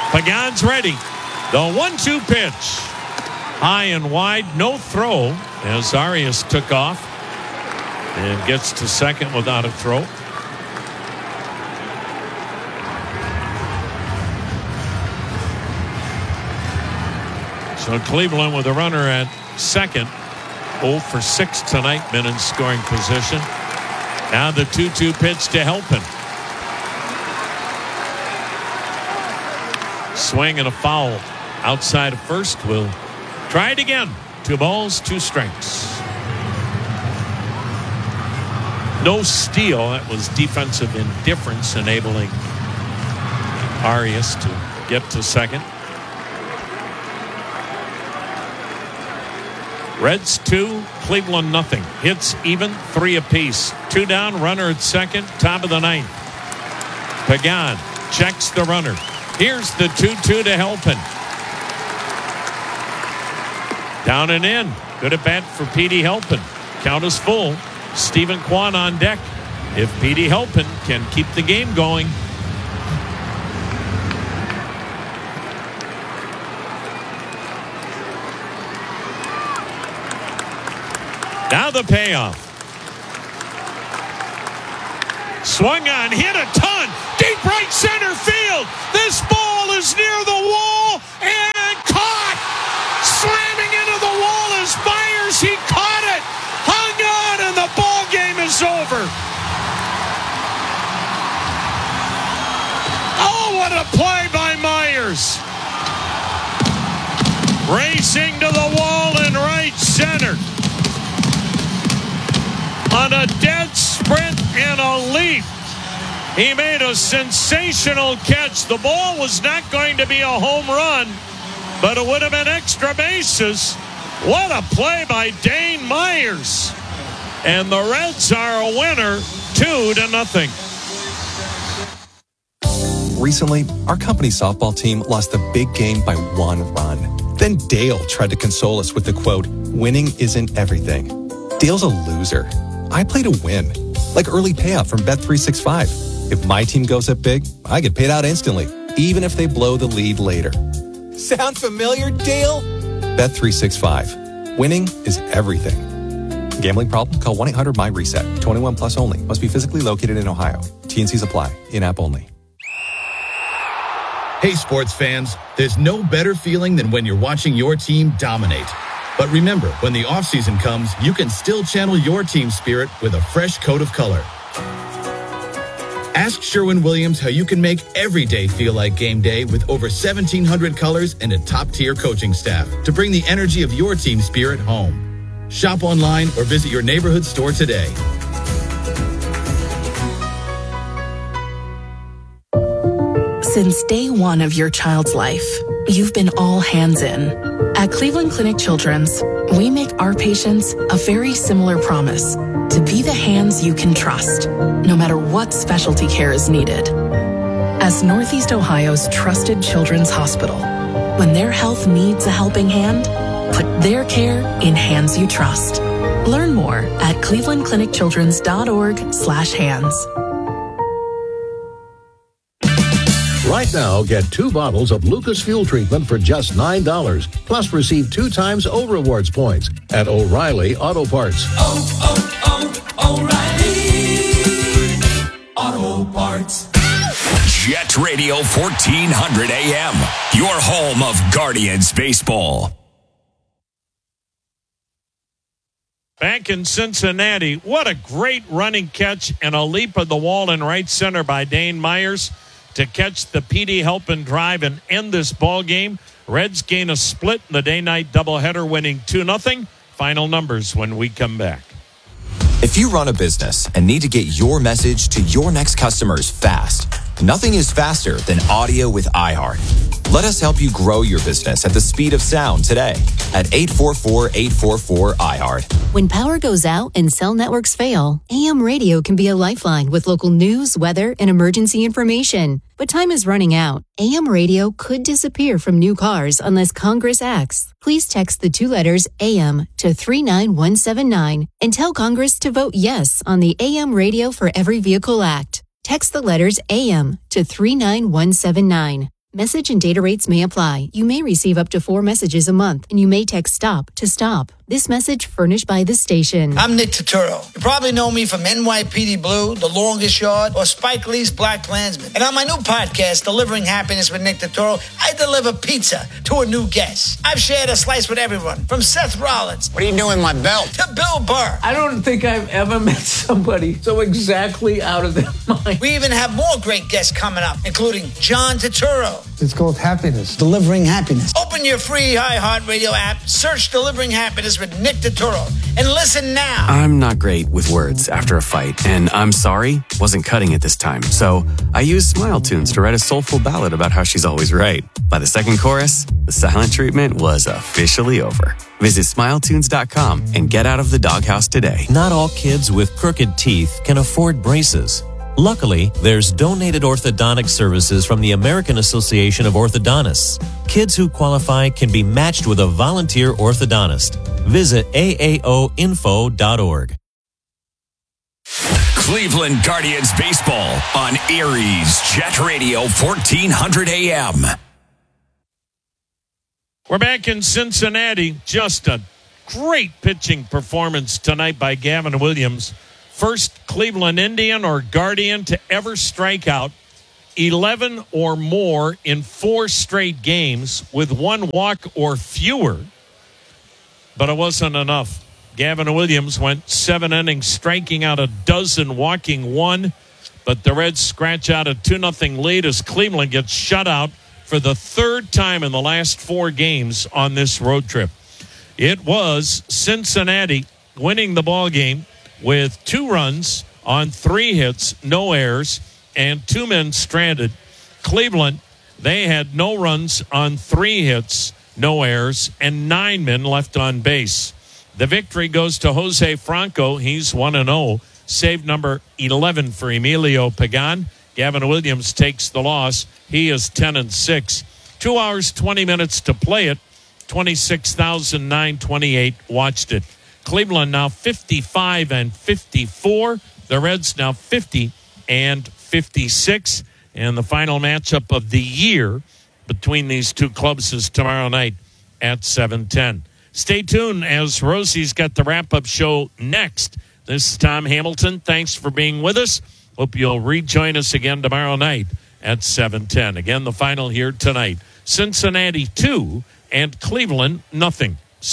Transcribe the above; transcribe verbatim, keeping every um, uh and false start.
Pagan's ready. The one two pitch. High and wide, no throw as Arias took off and gets to second without a throw. So Cleveland with a runner at second. oh for six tonight, men in scoring position. Now the two two pitch to Helpin. Swing and a foul outside of first. Will try it again. Two balls, two strikes. No steal. That was defensive indifference, enabling Arias to get to second. Reds two, Cleveland nothing. Hits even, three apiece. Two down, runner at second, top of the ninth. Pagan checks the runner. Here's the two two to Helpin. Down and in. Good at bat for Petey Helpin. Count is full. Stephen Kwan on deck. If Petey Helpin can keep the game going. Now the payoff. Swung on, hit a ton. Deep right center field. This ball is near the wall and caught. Slamming into the wall is Myers. He caught it. Hung on, and the ball game is over. Oh, what a play by Myers. Racing to the wall in right center. On a dead sprint and a leap, he made a sensational catch. The ball was not going to be a home run, but it would have been extra bases. What a play by Dane Myers. And the Reds are a winner, two to nothing. Recently, our company softball team lost the big game by one run. Then Dale tried to console us with the quote, "Winning isn't everything." Dale's a loser. I play to win, like early payout from Bet three sixty-five. If my team goes up big, I get paid out instantly, even if they blow the lead later. Sound familiar, Dale? Bet three sixty-five. Winning is everything. Gambling problem? Call one eight hundred M Y reset. twenty-one plus only. Must be physically located in Ohio. T N Cs apply. In-app only. Hey, sports fans, there's no better feeling than when you're watching your team dominate. But remember, when the offseason comes, you can still channel your team spirit with a fresh coat of color. Ask Sherwin-Williams how you can make every day feel like game day with over seventeen hundred colors and a top-tier coaching staff to bring the energy of your team spirit home. Shop online or visit your neighborhood store today. Since day one of your child's life, you've been all hands in. At Cleveland Clinic Children's, we make our patients a very similar promise to be the hands you can trust, no matter what specialty care is needed. As Northeast Ohio's trusted children's hospital, when their health needs a helping hand, put their care in hands you trust. Learn more at cleveland clinic children's dot org slash hands. Right now, get two bottles of Lucas Fuel Treatment for just nine dollars. Plus, receive two times O Rewards points at O'Reilly Auto Parts. Oh, oh, oh, O'Reilly Auto Parts. Jet Radio fourteen hundred A M, your home of Guardians baseball. Back in Cincinnati, what a great running catch and a leap of the wall in right center by Dane Myers to catch the Petey Helpin drive and end this ball game. Reds gain a split in the day-night doubleheader, winning two nothing. Final numbers when we come back. If you run a business and need to get your message to your next customers fast, nothing is faster than audio with iHeart. Let us help you grow your business at the speed of sound today at eight four four, eight four four, iHeart. When power goes out and cell networks fail, A M radio can be a lifeline with local news, weather, and emergency information. But time is running out. A M radio could disappear from new cars unless Congress acts. Please text the two letters A M to three nine one seven nine and tell Congress to vote yes on the A M Radio for Every Vehicle Act. Text the letters A M to three nine one seven nine. Message and data rates may apply. You may receive up to four messages a month, and you may text STOP to stop. This message furnished by the station. I'm Nick Turturro. You probably know me from N Y P D Blue, The Longest Yard, or Spike Lee's Black Klansman. And on my new podcast, Delivering Happiness with Nick Turturro, I deliver pizza to a new guest. I've shared a slice with everyone, from Seth Rollins. What are you doing, my belt? To Bill Burr. I don't think I've ever met somebody so exactly out of their mind. We even have more great guests coming up, including John Turturro. It's called Happiness. Delivering Happiness. Open your free iHeartRadio app, search Delivering Happiness with Nick Turturro, and listen now. I'm not great with words after a fight, and I'm sorry wasn't cutting it this time. So I used Smile Tunes to write a soulful ballad about how she's always right. By the second chorus, the silent treatment was officially over. Visit smile tunes dot com and get out of the doghouse today. Not all kids with crooked teeth can afford braces. Luckily, there's donated orthodontic services from the American Association of Orthodontists. Kids who qualify can be matched with a volunteer orthodontist. Visit A A O info dot org. Cleveland Guardians baseball on Erie's Jet Radio fourteen hundred A M. We're back in Cincinnati. Just a great pitching performance tonight by Gavin Williams. First Cleveland Indian or Guardian to ever strike out eleven or more in four straight games with one walk or fewer. But it wasn't enough. Gavin Williams went seven innings, striking out a dozen, walking one. But the Reds scratch out a two nothing lead as Cleveland gets shut out for the third time in the last four games on this road trip. It was Cincinnati winning the ball game with two runs on three hits, no errors, and two men stranded. Cleveland, they had no runs on three hits, no errors, and nine men left on base. The victory goes to Jose Franco. He's one and oh. Save number eleven for Emilio Pagan. Gavin Williams takes the loss. He is ten and six. Two hours, twenty minutes to play it. twenty-six thousand nine hundred twenty-eight watched it. Cleveland now fifty-five and fifty-four. The Reds now fifty and fifty-six. And the final matchup of the year between these two clubs is tomorrow night at seven ten. Stay tuned as Rosie's got the wrap-up show next. This is Tom Hamilton. Thanks for being with us. Hope you'll rejoin us again tomorrow night at seven ten. Again, the final here tonight. Cincinnati two and Cleveland nothing.